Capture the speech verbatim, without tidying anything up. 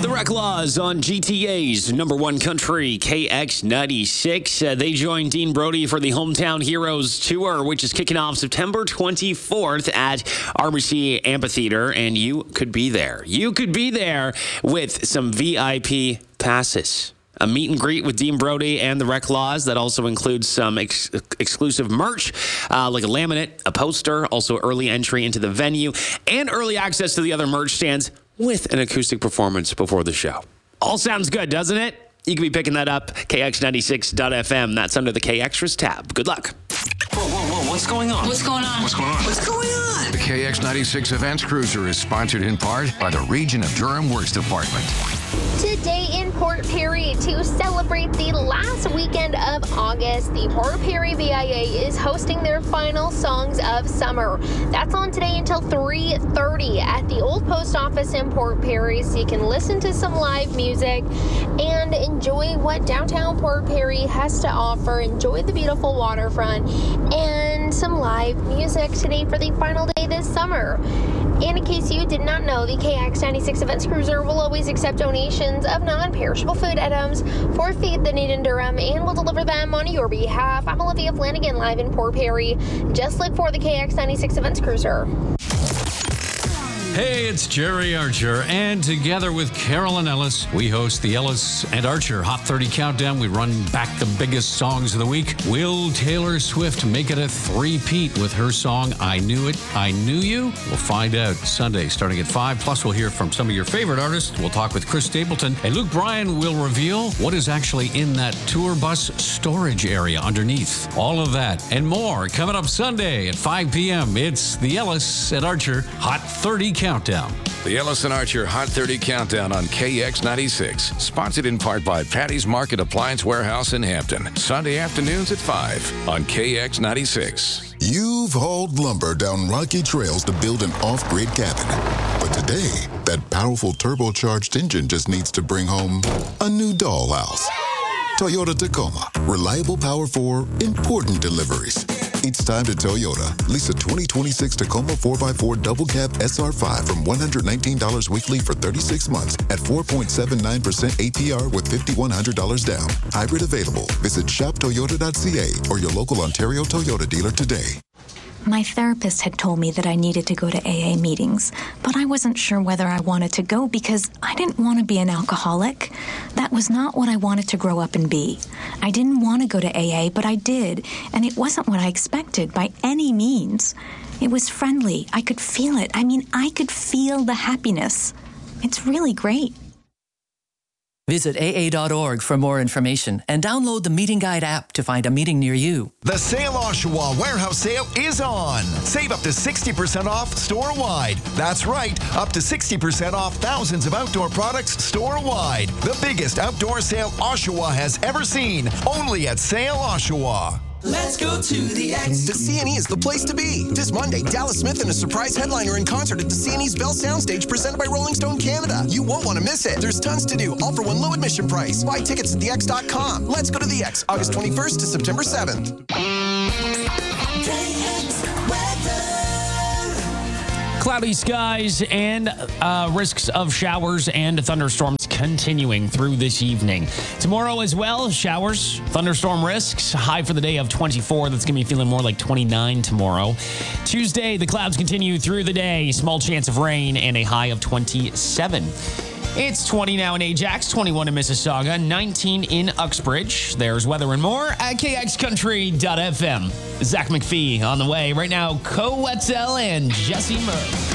The Rec Laws on G T A's number one country, K X ninety-six. Uh, they join Dean Brody for the Hometown Heroes Tour, which is kicking off September twenty-fourth at R B C Amphitheater, and you could be there. You could be there with some V I P passes. A meet and greet with Dean Brody and the Rec Laws that also includes some ex- exclusive merch, uh, like a laminate, a poster, also early entry into the venue, and early access to the other merch stands with an acoustic performance before the show. All sounds good, doesn't it? You can be picking that up, K X ninety-six dot F M. That's under the K Extras tab. Good luck. Whoa, whoa, whoa, what's going on? What's going on? What's going on? What's going on? The K X ninety-six Events Cruiser is sponsored in part by the Region of Durham Works Department. Today in Port Perry, to celebrate the last weekend of August, the Port Perry V I A is hosting their final Songs of Summer. That's on today until three thirty at the Old Post Office in Port Perry, so you can listen to some live music and enjoy what downtown Port Perry has to offer. Enjoy the beautiful waterfront and some live music today for the final day this summer. And in case you did not know, the K X ninety-six Events Cruiser will always accept donations of non-perishable food items for Feed the Need in Durham and will deliver them on your behalf. I'm Olivia Flanagan, live in Port Perry. Just look for the K X ninety-six Events Cruiser. Hey, it's Jerry Archer, and together with Carolyn Ellis, we host the Ellis and Archer Hot thirty Countdown. We run back the biggest songs of the week. Will Taylor Swift make it a three-peat with her song, I Knew It, I Knew You? We'll find out Sunday starting at five. Plus, we'll hear from some of your favorite artists. We'll talk with Chris Stapleton, and Luke Bryan will reveal what is actually in that tour bus storage area underneath. All of that and more coming up Sunday at five p.m. It's the Ellis and Archer Hot thirty Countdown. The Ellis and Archer Hot thirty Countdown on K X ninety-six. Sponsored in part by Patty's Market Appliance Warehouse in Hampton. Sunday afternoons at five on K X ninety-six. You've hauled lumber down rocky trails to build an off-grid cabin. But today, that powerful turbocharged engine just needs to bring home a new dollhouse. Toyota Tacoma. Reliable power for important deliveries. It's time to Toyota. Lease a twenty twenty-six Tacoma four by four Double Cab S R five from one hundred nineteen dollars weekly for thirty-six months at four point seven nine percent A P R with five thousand one hundred dollars down. Hybrid available. Visit shop toyota dot c a or your local Ontario Toyota dealer today. My therapist had told me that I needed to go to A A meetings, but I wasn't sure whether I wanted to go because I didn't want to be an alcoholic. That was not what I wanted to grow up and be. I didn't want to go to A A, but I did, and it wasn't what I expected by any means. It was friendly. I could feel it. I mean, I could feel the happiness. It's really great. Visit A A dot org for more information and download the Meeting Guide app to find a meeting near you. The Sale Oshawa Warehouse Sale is on. Save up to sixty percent off store-wide. That's right, up to sixty percent off thousands of outdoor products store-wide. The biggest outdoor sale Oshawa has ever seen, only at Sale Oshawa. Let's go to the X. The C N E is the place to be. This Monday, Dallas Smith and a surprise headliner in concert at the C N E's Bell Soundstage presented by Rolling Stone Canada. You won't want to miss it. There's tons to do, all for one low admission price. Buy tickets at the x dot com. Let's go to the X, August twenty-first to September seventh. Cloudy skies and uh, risks of showers and thunderstorms continuing through this evening. Tomorrow as well, showers, thunderstorm risks, high for the day of twenty-four. That's going to be feeling more like twenty-nine tomorrow. Tuesday, the clouds continue through the day, small chance of rain and a high of twenty-seven. It's twenty now in Ajax, twenty-one in Mississauga, nineteen in Uxbridge. There's weather and more at K X country dot F M. Zach McPhee on the way. Right now, Co Wetzel and Jesse Murray.